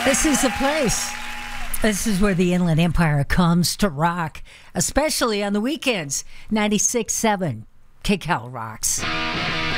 This is the place. This is where the Inland Empire comes to rock, especially on the weekends. 96.7 KCAL rocks.